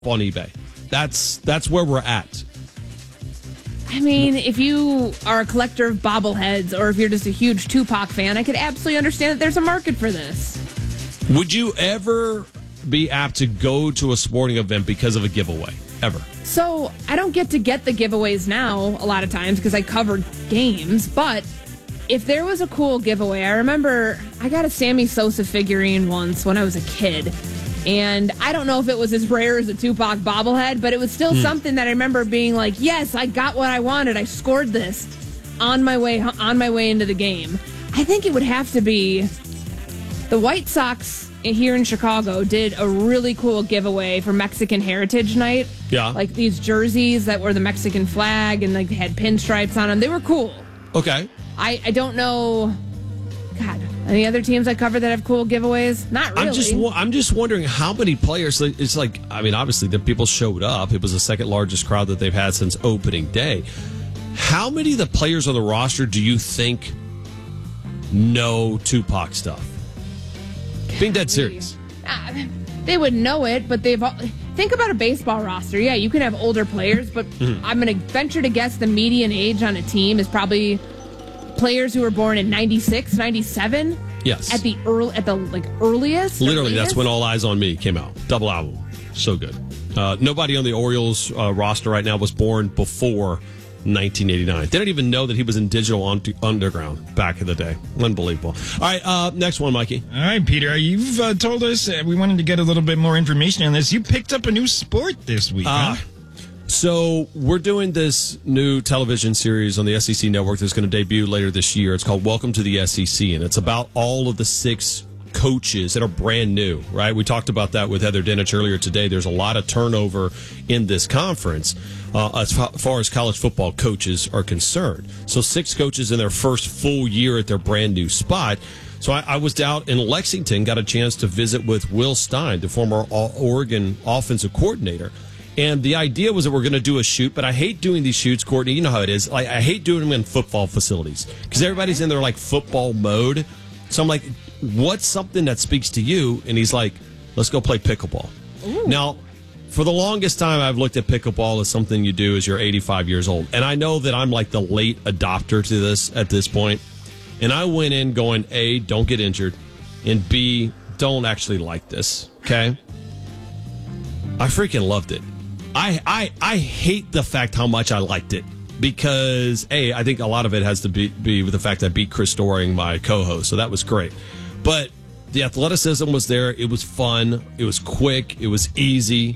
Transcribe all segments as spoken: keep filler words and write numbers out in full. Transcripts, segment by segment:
on eBay. That's that's where we're at. I mean, if you are a collector of bobbleheads or if you're just a huge Tupac fan, I could absolutely understand that there's a market for this. Would you ever be apt to go to a sporting event because of a giveaway? Ever? So I don't get to get the giveaways now a lot of times because I covered games, but if there was a cool giveaway, I remember I got a Sammy Sosa figurine once when I was a kid. And I don't know if it was as rare as a Tupac bobblehead, but it was still mm. something that I remember being like, yes, I got what I wanted. I scored this on my way on my way into the game. I think it would have to be the White Sox here in Chicago did a really cool giveaway for Mexican Heritage Night. Yeah. Like these jerseys that were the Mexican flag and like had pinstripes on them. They were cool. Okay. I, I don't know... God, any other teams I cover that have cool giveaways? Not really. I'm just, I'm just wondering how many players. It's like, I mean, obviously the people showed up. It was the second largest crowd that they've had since opening day. How many of the players on the roster do you think know Tupac stuff? Being dead serious. Uh, they would know it, but they've. Think about a baseball roster. Yeah, you can have older players, but mm-hmm. I'm going to venture to guess the median age on a team is probably players who were born in ninety-six, ninety-seven. Yes. At the early, at the like earliest. Literally, earliest? That's when All Eyes on Me came out. Double album. So good. Uh, nobody on the Orioles uh, roster right now was born before nineteen eighty-nine. They didn't even know that he was in Digital on- Underground back in the day. Unbelievable. All right, uh, next one, Mikey. All right, Peter, you've uh, told us uh, we wanted to get a little bit more information on this. You picked up a new sport this week, uh, huh? So we're doing this new television series on the S E C network that's going to debut later this year. It's called Welcome to the S E C, and it's about all of the six coaches that are brand new, right? We talked about that with Heather Dinich earlier today. There's a lot of turnover in this conference uh, as far as college football coaches are concerned. So six coaches in their first full year at their brand new spot. So I, I was out in Lexington, got a chance to visit with Will Stein, the former Oregon offensive coordinator. And the idea was that we're going to do a shoot, but I hate doing these shoots, Courtney. You know how it is. Like, I hate doing them in football facilities because everybody's in their, like, football mode. So I'm like, what's something that speaks to you? And he's like, let's go play pickleball. Ooh. Now, for the longest time, I've looked at pickleball as something you do as you're eighty-five years old. And I know that I'm like the late adopter to this at this point. And I went in going, A, don't get injured, and B, don't actually like this, okay? I freaking loved it. I, I I hate the fact how much I liked it because, A, I think a lot of it has to be, be with the fact that I beat Chris Doring, my co-host, so that was great. But the athleticism was there. It was fun. It was quick. It was easy.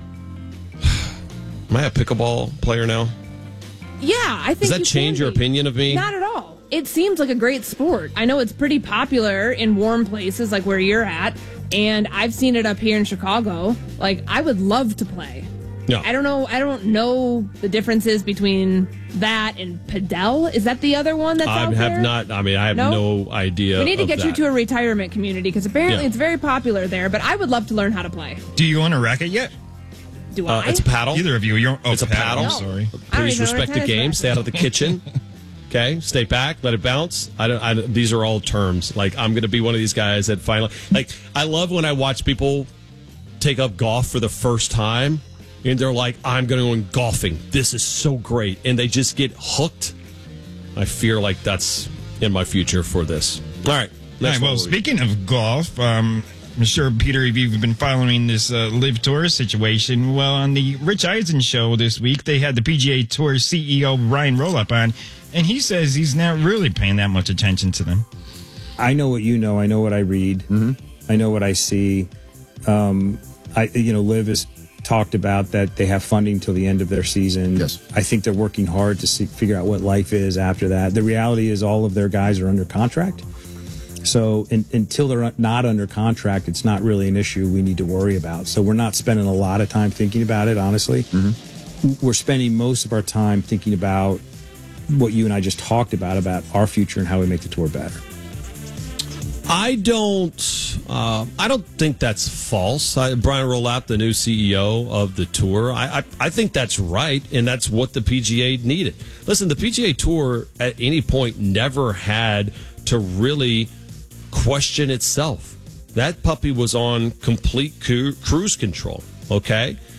Am I a pickleball player now? Yeah, I think. Does that you change your opinion of me? Not at all. It seems like a great sport. I know it's pretty popular in warm places like where you're at, and I've seen it up here in Chicago. Like, I would love to play. Yeah. I don't know. I don't know the differences between that and padel. Is that the other one that's I out have there? not. I mean, I have no, no idea. We need to of get that. you to a retirement community because apparently Yeah. it's very popular there. But I would love to learn how to play. Do you own a racket yet? Do Uh, I? it's a paddle. Either of you. You're, oh, It's a paddle. I'm sorry. I don't Please even know respect what the it game. is. Stay out of the kitchen. Okay, stay back. Let it bounce. I don't. I, don't- these are all terms. Like, I'm going to be one of these guys that finally. Like, I love when I watch people take up golf for the first time, and they're like, "I'm going golfing. This is so great," and they just get hooked. I fear like that's in my future for this. All right. All right, well, speaking of golf, um, I'm sure, Peter, if you've been following this uh, Live Tour situation, well, on the Rich Eisen show this week, they had the P G A Tour C E O Ryan Rollup on, and he says he's not really paying that much attention to them. I know what you know. I know what I read. Mm-hmm. I know what I see. Um, I, you know, Liv has talked about that they have funding till the end of their season. Yes. I think they're working hard to see, figure out what life is after that. The reality is all of their guys are under contract. So in, until they're not under contract, it's not really an issue we need to worry about. So we're not spending a lot of time thinking about it, honestly. Mm-hmm. We're spending most of our time thinking about what you and I just talked about, about our future and how we make the tour better. I don't. Uh, I don't think that's false. I, Brian Rollup, the new C E O of the tour, I, I I think that's right, and that's what the P G A needed. Listen, the P G A Tour at any point never had to really question itself. That puppy was on complete cru- cruise control. Okay,